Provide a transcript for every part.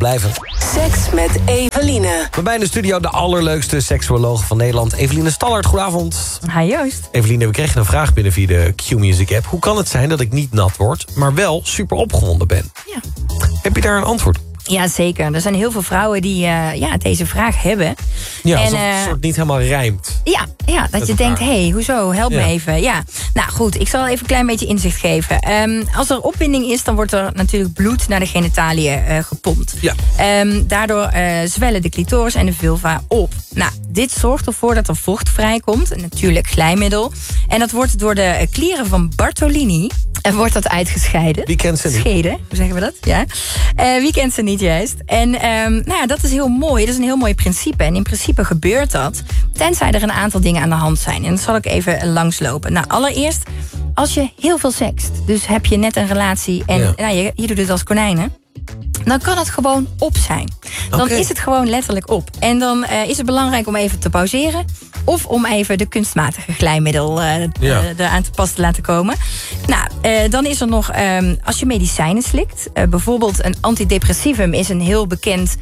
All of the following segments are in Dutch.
blijven. Seks met Eveline. Bij mij in de studio de allerleukste seksuoloog van Nederland, Eveline Stallard. Goedenavond. Hi Joost. Eveline, we kregen een vraag binnen via de Q-Music app. Hoe kan het zijn dat ik niet nat word, maar wel super opgewonden ben? Ja. Heb je daar een antwoord op? Ja, zeker. Er zijn heel veel vrouwen die deze vraag hebben. Ja, alsof het soort niet helemaal rijmt. Ja, dat je denkt, hoezo, help me even. Ja. Nou goed, ik zal even een klein beetje inzicht geven. Als er opwinding is, dan wordt er natuurlijk bloed naar de genitaliën gepompt. Ja. Daardoor zwellen de clitoris en de vulva op. Nou, dit zorgt ervoor dat er vocht vrijkomt, een natuurlijk glijmiddel. En dat wordt door de klieren van Bartolini wordt dat uitgescheiden. Wie kent ze niet? Scheden, hoe zeggen we dat? Ja. Wie kent ze niet juist? En dat is heel mooi. Dat is een heel mooi principe. En in principe gebeurt dat, tenzij er een aantal dingen aan de hand zijn. En dat zal ik even langslopen. Nou, allereerst, als je heel veel sext, dus heb je net een relatie en je doet het als konijnen, dan kan het gewoon op zijn. Dan is het gewoon letterlijk op. En dan is het belangrijk om even te pauzeren, of om even de kunstmatige glijmiddel eraan te pas te laten komen. Nou, dan is er nog, als je medicijnen slikt, bijvoorbeeld een antidepressivum is een heel bekend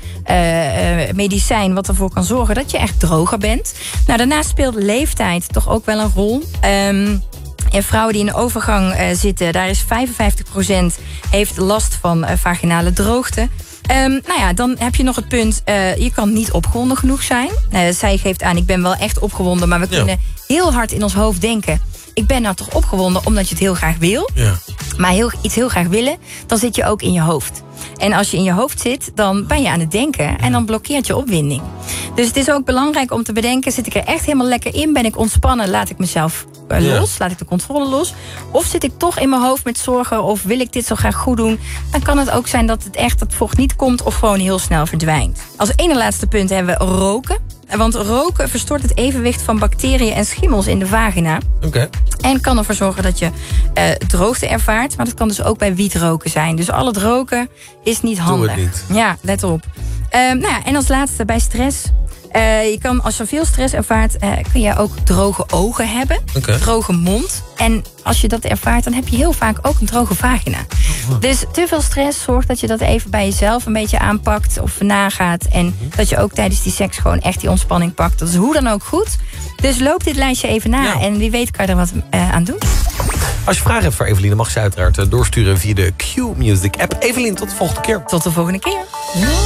medicijn wat ervoor kan zorgen dat je echt droger bent. Nou, daarnaast speelt leeftijd toch ook wel een rol. En vrouwen die in de overgang zitten, daar is 55% heeft last van vaginale droogte. Dan heb je nog het punt, je kan niet opgewonden genoeg zijn. Zij geeft aan, ik ben wel echt opgewonden, maar we kunnen heel hard in ons hoofd denken, ik ben nou toch opgewonden omdat je het heel graag wil. Ja. Maar iets heel graag willen, dan zit je ook in je hoofd. En als je in je hoofd zit, dan ben je aan het denken en dan blokkeert je opwinding. Dus het is ook belangrijk om te bedenken, zit ik er echt helemaal lekker in? Ben ik ontspannen? Laat ik mezelf los? Laat ik de controle los? Of zit ik toch in mijn hoofd met zorgen? Of wil ik dit zo graag goed doen? Dan kan het ook zijn dat het echt dat vocht niet komt of gewoon heel snel verdwijnt. Als ene laatste punt hebben we roken. Want roken verstoort het evenwicht van bacteriën en schimmels in de vagina. Okay. En kan ervoor zorgen dat je droogte ervaart. Maar dat kan dus ook bij wietroken zijn. Dus al het roken is niet handig. Doe het niet. Ja, let op. En als laatste bij stress. Je kan, als je veel stress ervaart, kun je ook droge ogen hebben. Okay. Droge mond. En als je dat ervaart, dan heb je heel vaak ook een droge vagina. Dus te veel stress zorgt dat je dat even bij jezelf een beetje aanpakt of nagaat. En dat je ook tijdens die seks gewoon echt die ontspanning pakt. Dat is hoe dan ook goed. Dus loop dit lijstje even na. Ja. En wie weet kan je er wat aan doen. Als je vragen hebt voor Eveline, mag ze uiteraard doorsturen via de Q-Music app. Eveline, tot de volgende keer. Tot de volgende keer.